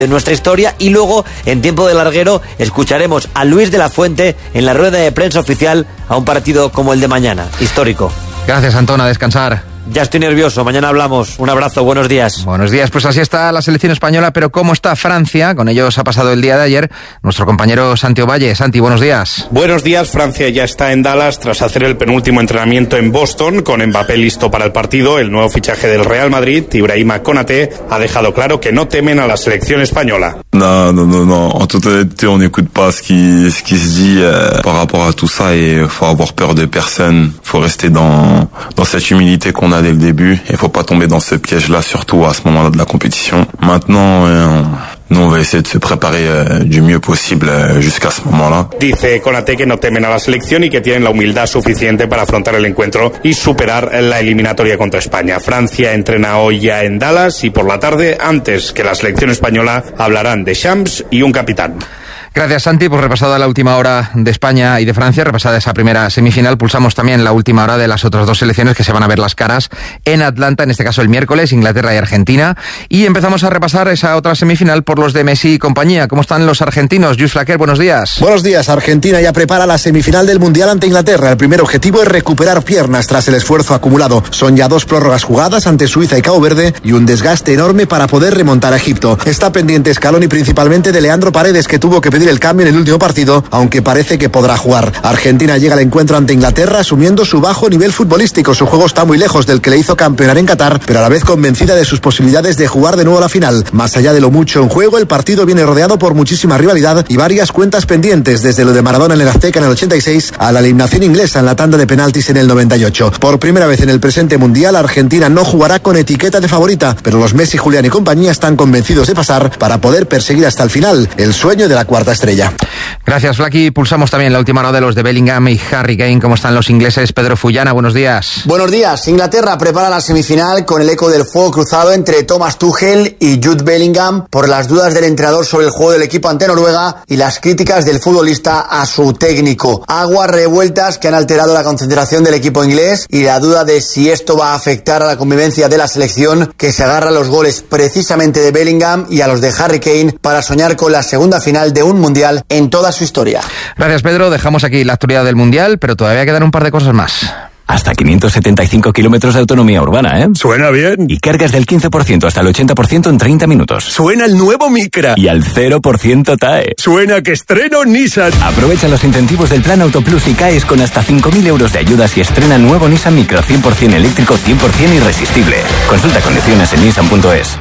de nuestra historia. Y luego, en tiempo de larguero, escucharemos a Luis de la Fuente en la rueda de prensa oficial a un partido como el de mañana, histórico. Gracias, Antón, a descansar. Ya estoy nervioso, mañana hablamos. Un abrazo, buenos días. Buenos días, pues así está la selección española, pero ¿cómo está Francia? Con ellos ha pasado el día de ayer nuestro compañero Santi Ovalle. Santi, buenos días. Buenos días, Francia ya está en Dallas tras hacer el penúltimo entrenamiento en Boston, con Mbappé listo para el partido. El nuevo fichaje del Real Madrid, Ibrahima Konaté, ha dejado claro que no temen a la selección española. No. En totalité, on n'écoute pas ce qui se dit par rapport à tout ça et faut avoir peur de personne. Faut rester dans cette humilité qu'on a dès le début et faut pas tomber dans ce piège-là, surtout à ce moment-là de la compétition. Maintenant, nous on va essayer de se préparer du mieux posible jusqu'à ce moment-là. Dice Konaté que no temen a la selección y que tienen la humildad suficiente para afrontar el encuentro y superar la eliminatoria contra España. Francia entrena hoy ya en Dallas y por la tarde, antes que la selección española, hablarán de Champs y un capitán. Gracias, Santi. Pues repasada la última hora de España y de Francia, repasada esa primera semifinal, pulsamos también la última hora de las otras dos selecciones que se van a ver las caras en Atlanta, en este caso el miércoles, Inglaterra y Argentina. Y empezamos a repasar esa otra semifinal por los de Messi y compañía. ¿Cómo están los argentinos? Luis Flaquer, buenos días. Buenos días. Argentina ya prepara la semifinal del Mundial ante Inglaterra. El primer objetivo es recuperar piernas tras el esfuerzo acumulado. Son ya 2 prórrogas jugadas ante Suiza y Cabo Verde y un desgaste enorme para poder remontar a Egipto. Está pendiente Scaloni principalmente de Leandro Paredes, que tuvo que pedir el cambio en el último partido, aunque parece que podrá jugar. Argentina llega al encuentro ante Inglaterra asumiendo su bajo nivel futbolístico. Su juego está muy lejos del que le hizo campeonar en Qatar, pero a la vez convencida de sus posibilidades de jugar de nuevo la final. Más allá de lo mucho en juego, el partido viene rodeado por muchísima rivalidad y varias cuentas pendientes, desde lo de Maradona en el Azteca en el 86 a la eliminación inglesa en la tanda de penaltis en el 98. Por primera vez en el presente Mundial, Argentina no jugará con etiqueta de favorita, pero los Messi, Julián y compañía están convencidos de pasar para poder perseguir hasta el final el sueño de la cuarta estrella. Gracias, Flaki. Pulsamos también la última hora de los de Bellingham y Harry Kane. ¿Cómo están los ingleses? Pedro Fullana, buenos días. Buenos días. Inglaterra prepara la semifinal con el eco del fuego cruzado entre Thomas Tuchel y Jude Bellingham por las dudas del entrenador sobre el juego del equipo ante Noruega y las críticas del futbolista a su técnico. Aguas revueltas que han alterado la concentración del equipo inglés y la duda de si esto va a afectar a la convivencia de la selección, que se agarra a los goles precisamente de Bellingham y a los de Harry Kane para soñar con la segunda final de un mundial en toda su historia. Gracias, Pedro. Dejamos aquí la actualidad del Mundial, pero todavía quedan un par de cosas más. Hasta 575 kilómetros de autonomía urbana, ¿eh? Suena bien. Y cargas del 15% hasta el 80% en 30 minutos. Suena el nuevo Micra. Y al 0% TAE. Suena que estreno Nissan. Aprovecha los incentivos del Plan Autoplus y caes con hasta 5.000 euros de ayudas y estrena nuevo Nissan Micra 100% eléctrico, 100% irresistible. Consulta condiciones en nissan.es.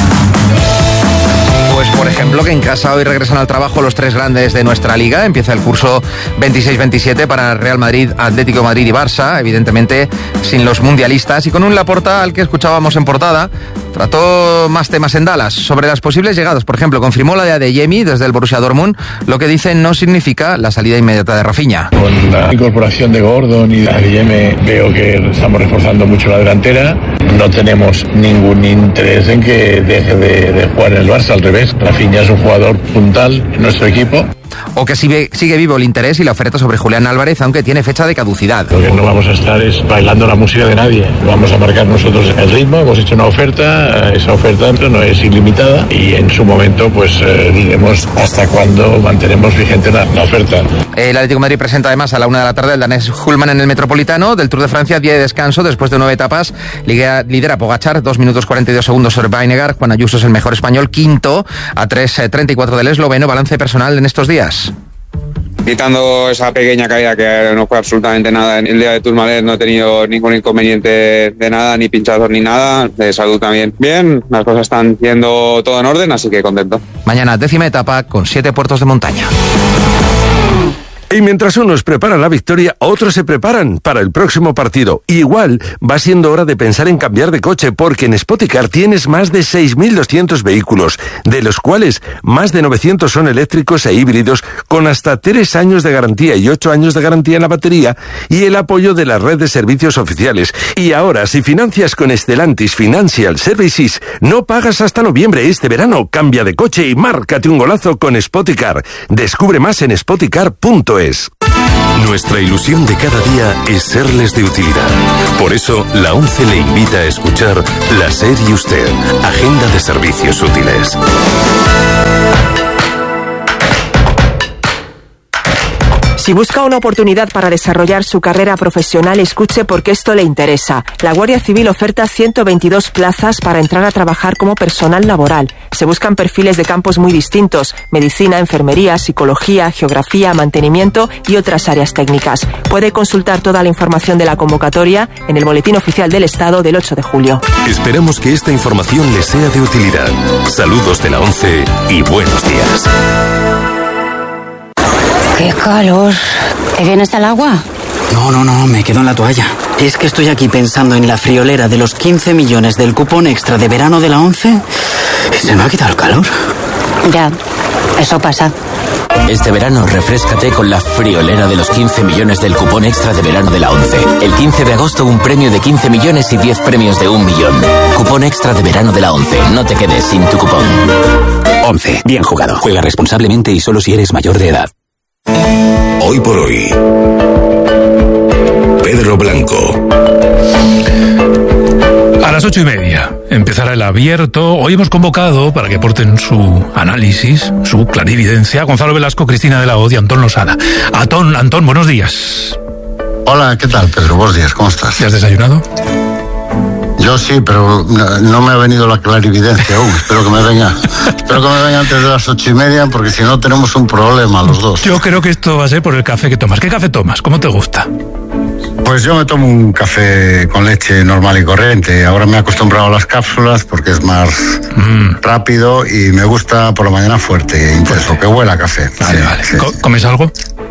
Pues por ejemplo que en casa hoy regresan al trabajo los 3 grandes de nuestra liga. Empieza el curso 26-27 para Real Madrid, Atlético de Madrid y Barça, evidentemente sin los mundialistas, y con un Laporta al que escuchábamos en portada. Trató más temas en Dallas sobre las posibles llegadas. Por ejemplo, confirmó la de Adeyemi desde el Borussia Dortmund. Lo que dice no significa la salida inmediata de Rafinha. Con la incorporación de Gordon y de Adeyemi veo que estamos reforzando mucho la delantera. No tenemos ningún interés en que deje de jugar en el Barça, al revés. Rafinha es un jugador puntal en nuestro equipo. O que sigue vivo el interés y la oferta sobre Julián Álvarez, aunque tiene fecha de caducidad. Lo que no vamos a estar es bailando la música de nadie. Vamos a marcar nosotros el ritmo. Hemos hecho una oferta. Esa oferta no es ilimitada y en su momento pues diremos hasta cuándo mantenemos vigente la oferta. El Atlético de Madrid presenta además a la 1 de la tarde el danés Hulman en el Metropolitano. Del Tour de Francia, día de descanso después de 9 etapas. Lidera Pogačar, 2 minutos 42 segundos sobre Vinegar. Juan Ayuso es el mejor español, quinto a 3:34 del esloveno. Balance personal en estos días. Quitando esa pequeña caída que no fue absolutamente nada en el día de Tourmalet, no he tenido ningún inconveniente de nada, ni pinchazos ni nada. De salud también bien, las cosas están yendo todo en orden, así que contento. Mañana 10ª etapa con 7 puertos de montaña. Y mientras unos preparan la victoria, otros se preparan para el próximo partido. Igual va siendo hora de pensar en cambiar de coche, porque en Spoticar tienes más de 6.200 vehículos, de los cuales más de 900 son eléctricos e híbridos, con hasta 3 años de garantía y 8 años de garantía en la batería, y el apoyo de la red de servicios oficiales. Y ahora, si financias con Stellantis Financial Services, no pagas hasta noviembre. Este verano cambia de coche y márcate un golazo con Spoticar. Descubre más en spoticar.es. once.es. Nuestra ilusión de cada día es serles de utilidad. Por eso, la ONCE le invita a escuchar La SER y Usted, Agenda de Servicios Útiles. Si busca una oportunidad para desarrollar su carrera profesional, escuche porque esto le interesa. La Guardia Civil oferta 122 plazas para entrar a trabajar como personal laboral. Se buscan perfiles de campos muy distintos: medicina, enfermería, psicología, geografía, mantenimiento y otras áreas técnicas. Puede consultar toda la información de la convocatoria en el Boletín Oficial del Estado del 8 de julio. Esperamos que esta información le sea de utilidad. Saludos de la ONCE y buenos días. ¡Qué calor! ¿Te vienes al agua? No, me quedo en la toalla. Es que estoy aquí pensando en la friolera de los 15 millones del cupón extra de verano de la ONCE y se me ha quitado el calor. Ya, eso pasa. Este verano refréscate con la friolera de los 15 millones del cupón extra de verano de la ONCE. El 15 de agosto un premio de 15 millones y 10 premios de 1 millón. Cupón extra de verano de la ONCE. No te quedes sin tu cupón. ONCE. Bien jugado. Juega responsablemente y solo si eres mayor de edad. Hoy por hoy, Pedro Blanco. A las 8:30 empezará el abierto. Hoy hemos convocado para que aporten su análisis, su clarividencia, Gonzalo Velasco, Cristina de la Hoz y Antón Losada. Antón, buenos días. Hola, ¿qué tal, Pedro? Buenos días, ¿cómo estás? ¿Ya has desayunado? Yo sí, pero no me ha venido la clarividencia aún. Espero que me venga antes de las 8:30, porque si no tenemos un problema los dos. Yo creo que esto va a ser por el café que tomas. ¿Qué café tomas? ¿Cómo te gusta? Pues yo me tomo un café con leche normal y corriente. Ahora me he acostumbrado a las cápsulas porque es más rápido y me gusta por la mañana fuerte, intenso, que huela a café. Vale. Sí. ¿Comes algo?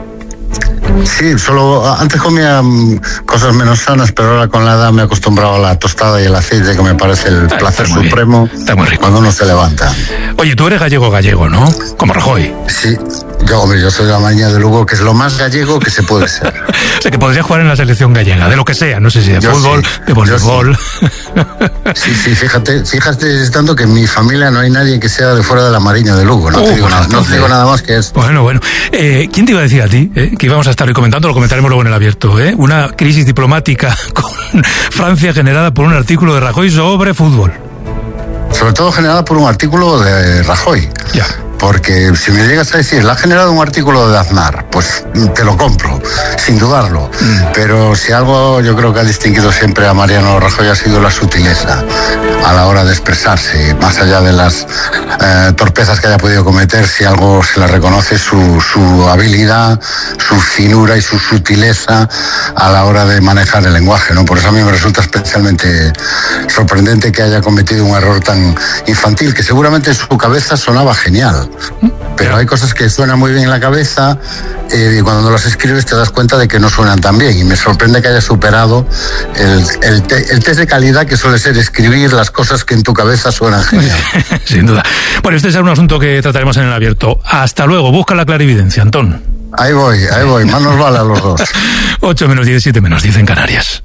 Sí, antes comía cosas menos sanas, pero ahora con la edad me he acostumbrado a la tostada y el aceite, que me parece el placer supremo. Está muy rico cuando uno se levanta. Oye, tú eres gallego, ¿no? Como Rajoy. Sí, yo soy de la Maña de Lugo, que es lo más gallego que se puede ser. O sea, que podrías jugar en la selección gallega, de lo que sea, no sé si de fútbol, de voleibol. Sí, fíjate tanto que en mi familia no hay nadie que sea de fuera de la Mariña de Lugo, no te digo nada más que esto. Bueno, ¿quién te iba a decir a ti que íbamos a estar hoy comentando? Lo comentaremos luego en el abierto, una crisis diplomática con Francia generada por un artículo de Rajoy sobre fútbol. Sobre todo generada por un artículo de Rajoy. Ya. Porque si me llegas a decir, la ha generado un artículo de Aznar, pues te lo compro, sin dudarlo. Pero si algo yo creo que ha distinguido siempre a Mariano Rajoy ha sido la sutileza a la hora de expresarse, más allá de las torpezas que haya podido cometer. Si algo se le reconoce, su habilidad, su finura y su sutileza a la hora de manejar el lenguaje, ¿no? Por eso a mí me resulta especialmente sorprendente que haya cometido un error tan infantil, que seguramente en su cabeza sonaba genial. Pero hay cosas que suenan muy bien en la cabeza y cuando las escribes te das cuenta de que no suenan tan bien, y me sorprende que haya superado el test de calidad que suele ser escribir las cosas que en tu cabeza suenan genial. Sin duda. Bueno, este es un asunto que trataremos en el abierto. Hasta luego, busca la clarividencia, Antón. Ahí voy, más nos vale a los dos. 8 menos 10, 7 menos 10 en Canarias.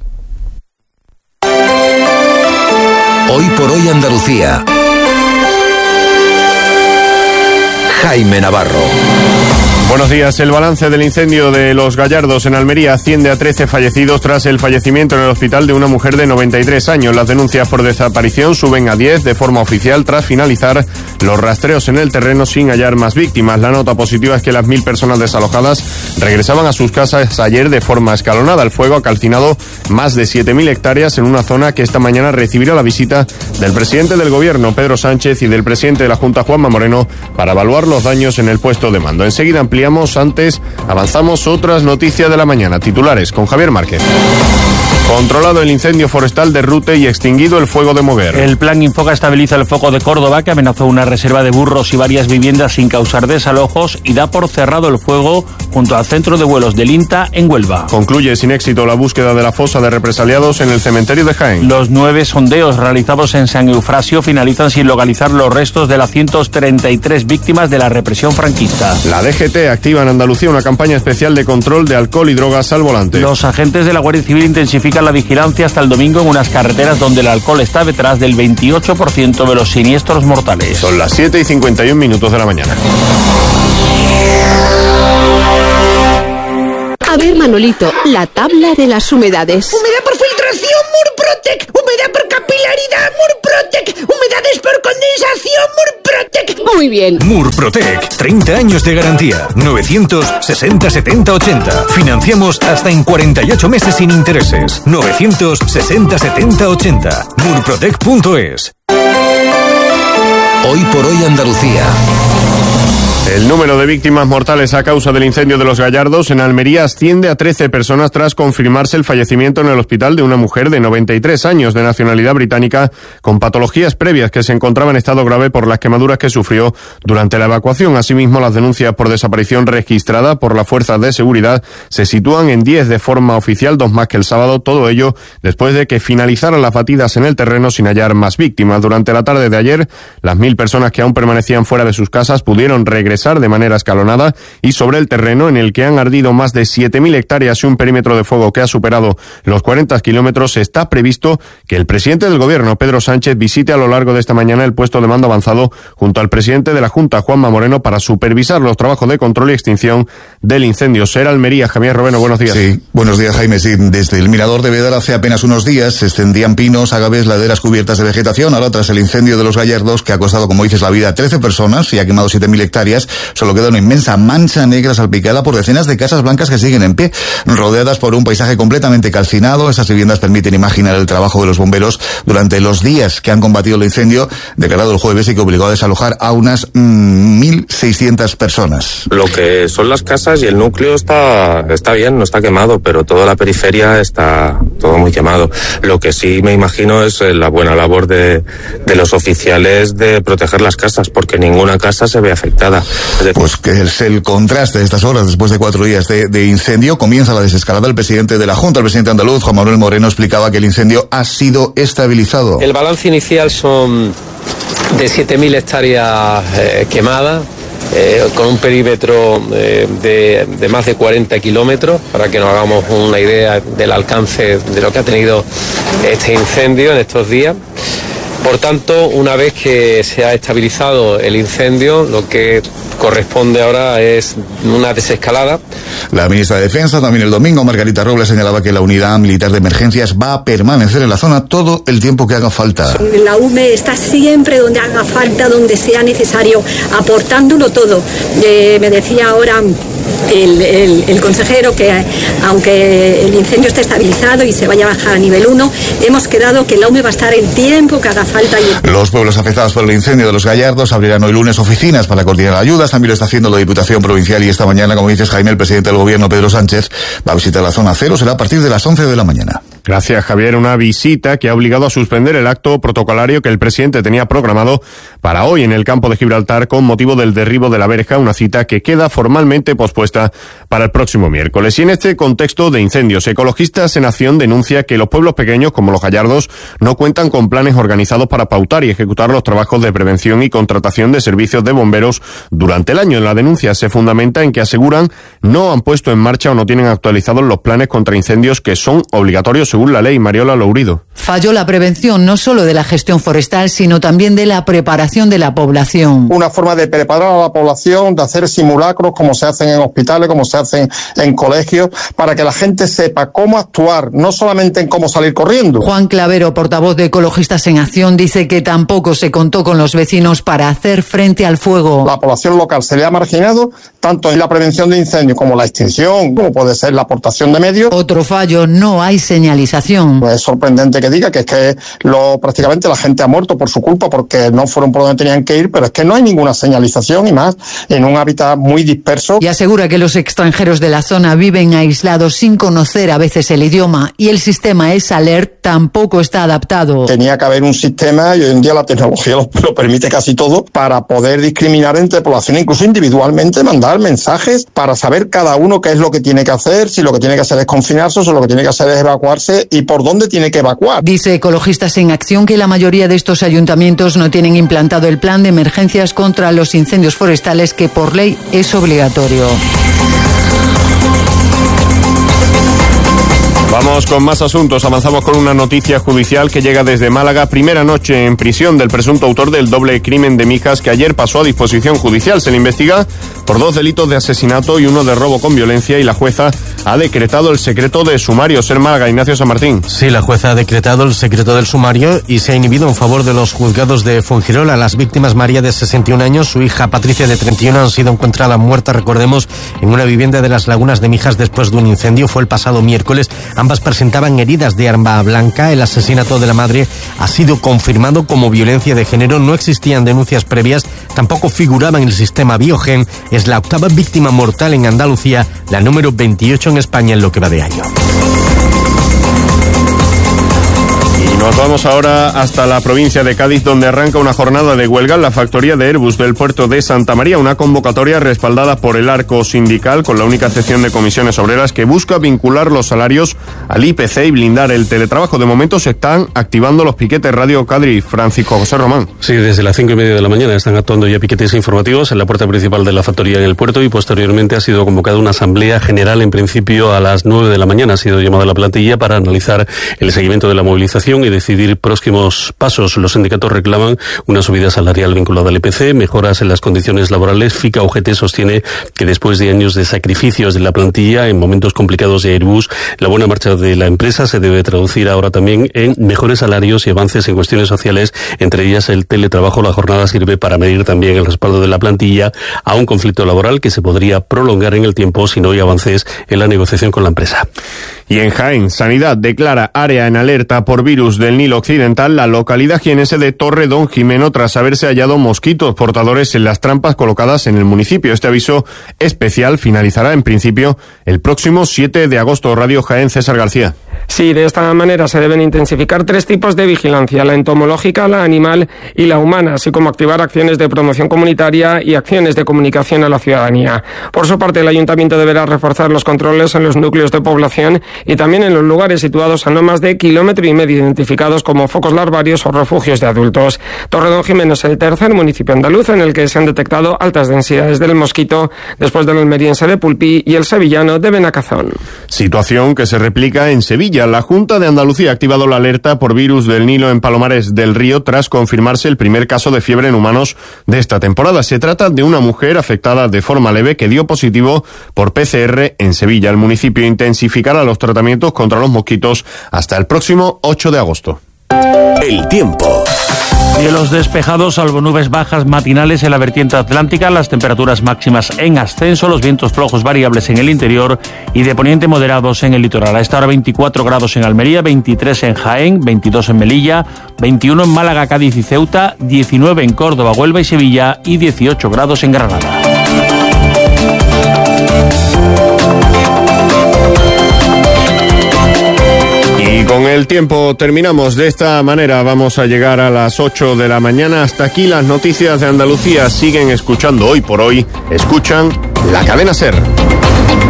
Hoy por hoy Andalucía. Jaime Navarro. Buenos días. El balance del incendio de Los Gallardos en Almería asciende a 13 fallecidos tras el fallecimiento en el hospital de una mujer de 93 años. Las denuncias por desaparición suben a 10 de forma oficial tras finalizar los rastreos en el terreno sin hallar más víctimas. La nota positiva es que las 1.000 personas desalojadas regresaban a sus casas ayer de forma escalonada. El fuego ha calcinado más de 7.000 hectáreas en una zona que esta mañana recibirá la visita del presidente del gobierno, Pedro Sánchez, y del presidente de la Junta, Juanma Moreno, para evaluar los daños en el puesto de mando. Enseguida antes avanzamos otras noticias de la mañana. Titulares con Javier Márquez. Controlado el incendio forestal de Rute y extinguido el fuego de Moguer. El plan Infoca estabiliza el foco de Córdoba, que amenazó una reserva de burros y varias viviendas sin causar desalojos, y da por cerrado el fuego junto al centro de vuelos del INTA en Huelva. Concluye sin éxito la búsqueda de la fosa de represaliados en el cementerio de Jaén. Los 9 sondeos realizados en San Eufrasio finalizan sin localizar los restos de las 133 víctimas de la represión franquista. La DGT activa en Andalucía una campaña especial de control de alcohol y drogas al volante. Los agentes de la Guardia Civil intensifican la vigilancia hasta el domingo en unas carreteras donde el alcohol está detrás del 28% de los siniestros mortales. Son las 7:51 de la mañana. A ver, Manolito, la tabla de las humedades. Humedad por filtración, Murprotec. Humedad por capilaridad, Murprotec. Humedades por condensación, Murprotec. Muy bien. Murprotec, 30 años de garantía. 960 70 80. Financiamos hasta en 48 meses sin intereses. 960 70 80. Murprotec.es. Hoy por hoy Andalucía. El número de víctimas mortales a causa del incendio de Los Gallardos en Almería asciende a 13 personas tras confirmarse el fallecimiento en el hospital de una mujer de 93 años de nacionalidad británica con patologías previas que se encontraba en estado grave por las quemaduras que sufrió durante la evacuación. Asimismo, las denuncias por desaparición registrada por las fuerzas de seguridad se sitúan en 10 de forma oficial, 2 más que el sábado, todo ello después de que finalizaran las batidas en el terreno sin hallar más víctimas. Durante la tarde de ayer, las 1.000 personas que aún permanecían fuera de sus casas pudieron regresar de manera escalonada y sobre el terreno en el que han ardido más de 7.000 hectáreas y un perímetro de fuego que ha superado los 40 kilómetros, está previsto que el presidente del gobierno, Pedro Sánchez, visite a lo largo de esta mañana el puesto de mando avanzado junto al presidente de la Junta, Juanma Moreno, para supervisar los trabajos de control y extinción del incendio. Ser Almería, Javier Robeno, buenos días. Sí, buenos días, Jaime. Sí, desde el Mirador de Vedar hace apenas unos días se extendían pinos, agaves, laderas cubiertas de vegetación. Ahora, tras el incendio de Los Gallardos, que ha costado, como dices, la vida a 13 personas y ha quemado 7.000 hectáreas, solo queda una inmensa mancha negra salpicada por decenas de casas blancas que siguen en pie, rodeadas por un paisaje completamente calcinado. Esas viviendas permiten imaginar el trabajo de los bomberos durante los días que han combatido el incendio declarado el jueves y que obligó a desalojar a unas 1.600 personas. Lo que son las casas y el núcleo está bien, no está quemado, pero toda la periferia está todo muy quemado. Lo que sí me imagino es la buena labor de los oficiales de proteger las casas, porque ninguna casa se ve afectada. Pues que es el contraste de estas horas. Después de 4 días de incendio, comienza la desescalada. El presidente de la Junta, el presidente andaluz, Juan Manuel Moreno, explicaba que el incendio ha sido estabilizado. El balance inicial son de 7.000 hectáreas quemadas, con un perímetro de más de 40 kilómetros, para que nos hagamos una idea del alcance de lo que ha tenido este incendio en estos días. Por tanto, una vez que se ha estabilizado el incendio, lo que corresponde ahora es una desescalada. La ministra de Defensa, también el domingo, Margarita Robles, señalaba que la unidad militar de emergencias va a permanecer en la zona todo el tiempo que haga falta. La UME está siempre donde haga falta, donde sea necesario, aportándolo todo. Me decía ahora el consejero que, aunque el incendio esté estabilizado y se vaya a bajar a nivel 1, hemos quedado que la UME va a estar el tiempo que haga falta. Los pueblos afectados por el incendio de Los Gallardos abrirán hoy lunes oficinas para coordinar ayudas. También lo está haciendo la Diputación Provincial, y esta mañana, como dices, Jaime, el presidente del gobierno, Pedro Sánchez, va a visitar la zona cero. Será a partir de las 11 de la mañana. Gracias, Javier. Una visita que ha obligado a suspender el acto protocolario que el presidente tenía programado para hoy en el campo de Gibraltar con motivo del derribo de la verja, una cita que queda formalmente pospuesta para el próximo miércoles. Y en este contexto de incendios, Ecologistas en Acción denuncia que los pueblos pequeños, como Los Gallardos, no cuentan con planes organizados para pautar y ejecutar los trabajos de prevención y contratación de servicios de bomberos durante el año. En la denuncia se fundamenta en que aseguran no han puesto en marcha o no tienen actualizados los planes contra incendios que son obligatorios según la ley. Mariola Lourido. Falló la prevención no solo de la gestión forestal, sino también de la preparación de la población. Una forma de preparar a la población, de hacer simulacros como se hacen en hospitales, como se hacen en colegios, para que la gente sepa cómo actuar, no solamente en cómo salir corriendo. Juan Clavero, portavoz de Ecologistas en Acción, dice que tampoco se contó con los vecinos para hacer frente al fuego. La población local se le ha marginado tanto en la prevención de incendios como la extinción, como puede ser la aportación de medios. Otro fallo, no hay señalización. Pues es sorprendente que diga que es que prácticamente la gente ha muerto por su culpa porque no fueron por donde tenían que ir, pero es que no hay ninguna señalización, y más en un hábitat muy disperso. Y asegura que los extranjeros de la zona viven aislados sin conocer a veces el idioma, y el sistema S-Alert tampoco está adaptado. Tenía que haber un sistema, y hoy en día la tecnología lo permite casi todo, para poder discriminar entre poblaciones, incluso individualmente mandar mensajes para saber cada uno qué es lo que tiene que hacer, si lo que tiene que hacer es confinarse o si lo que tiene que hacer es evacuarse y por dónde tiene que evacuar. Dice Ecologistas en Acción que la mayoría de estos ayuntamientos no tienen implantado el plan de emergencias contra los incendios forestales, que por ley es obligatorio. Vamos con más asuntos. Avanzamos con una noticia judicial que llega desde Málaga. Primera noche en prisión del presunto autor del doble crimen de Mijas, que ayer pasó a disposición judicial. Se le investiga por 2 delitos de asesinato y 1 de robo con violencia, y la jueza ha decretado el secreto de sumario. Ser Málaga, Ignacio San Martín. Sí, la jueza ha decretado el secreto del sumario y se ha inhibido en favor de los juzgados de Fuengirola. Las víctimas, María, de 61 años, su hija Patricia, de 31, han sido encontradas muertas, recordemos, en una vivienda de las Lagunas de Mijas después de un incendio. Fue el pasado miércoles. Ambas presentaban heridas de arma blanca. El asesinato de la madre ha sido confirmado como violencia de género. No existían denuncias previas, tampoco figuraba en el sistema Biogen. Es la octava víctima mortal en Andalucía, la número 28 en España en lo que va de año. Nos vamos ahora hasta la provincia de Cádiz, donde arranca una jornada de huelga en la factoría de Airbus del puerto de Santa María, una convocatoria respaldada por el arco sindical, con la única excepción de comisiones obreras, que busca vincular los salarios al IPC y blindar el teletrabajo. De momento se están activando los piquetes. Radio Cádiz, Francisco José Román. Sí, desde las 5:30 de la mañana están actuando ya piquetes informativos en la puerta principal de la factoría en el puerto, y posteriormente ha sido convocada una asamblea general, en principio a las 9 de la mañana. Ha sido llamada la plantilla para analizar el seguimiento de la movilización y decidir próximos pasos. Los sindicatos reclaman una subida salarial vinculada al IPC, mejoras en las condiciones laborales. FICA UGT sostiene que después de años de sacrificios de la plantilla en momentos complicados de Airbus, la buena marcha de la empresa se debe traducir ahora también en mejores salarios y avances en cuestiones sociales, entre ellas el teletrabajo. La jornada sirve para medir también el respaldo de la plantilla a un conflicto laboral que se podría prolongar en el tiempo si no hay avances en la negociación con la empresa. Y en Jaén, Sanidad declara área en alerta por virus del Nilo Occidental la localidad jienense de Torre Don Jimeno, tras haberse hallado mosquitos portadores en las trampas colocadas en el municipio. Este aviso especial finalizará en principio el próximo 7 de agosto. Radio Jaén, César García. Sí, de esta manera se deben intensificar 3 tipos de vigilancia: la entomológica, la animal y la humana, así como activar acciones de promoción comunitaria y acciones de comunicación a la ciudadanía. Por su parte, el ayuntamiento deberá reforzar los controles en los núcleos de población y también en los lugares situados a no más de 1,5 kilómetros identificados como focos larvarios o refugios de adultos. Torredonjimeno es el tercer municipio andaluz en el que se han detectado altas densidades del mosquito, después del almeriense de Pulpí y el sevillano de Benacazón. Situación que se replica en Sevilla. La Junta de Andalucía ha activado la alerta por virus del Nilo en Palomares del Río tras confirmarse el primer caso de fiebre en humanos de esta temporada. Se trata de una mujer afectada de forma leve que dio positivo por PCR en Sevilla. El municipio intensificará los tratamientos contra los mosquitos hasta el próximo 8 de agosto. El tiempo. Cielos despejados, salvo nubes bajas matinales en la vertiente atlántica, las temperaturas máximas en ascenso, los vientos flojos variables en el interior y de poniente moderados en el litoral. A esta hora 24 grados en Almería, 23 en Jaén, 22 en Melilla, 21 en Málaga, Cádiz y Ceuta, 19 en Córdoba, Huelva y Sevilla y 18 grados en Granada. Y con el tiempo terminamos. De esta manera vamos a llegar a las 8 de la mañana. Hasta aquí las noticias de Andalucía. Siguen escuchando Hoy por Hoy. Escuchan la cadena SER.